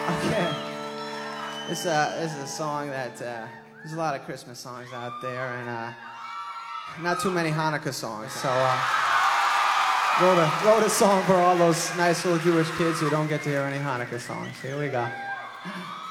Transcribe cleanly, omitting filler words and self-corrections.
Okay. This is a song that there's a lot of Christmas songs out there, and not too many Hanukkah songs. So wrote a song for all those nice little Jewish kids who don't get to hear any Hanukkah songs. Here we go.